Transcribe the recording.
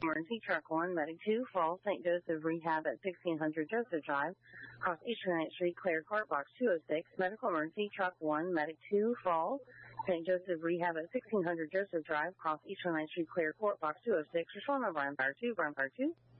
Emergency Truck 1, Medic 2, Falls, St. Joseph Rehab at 1600 Joseph Drive, across Eastern 9th Street, Clare Court, Box 206. Medical Emergency Truck 1, Medic 2, Falls, St. Joseph Rehab at 1600 Joseph Drive, across Eastern 9th Street, Clare Court, Box 206. Respond by Brian Fire 2, Brian Fire 2.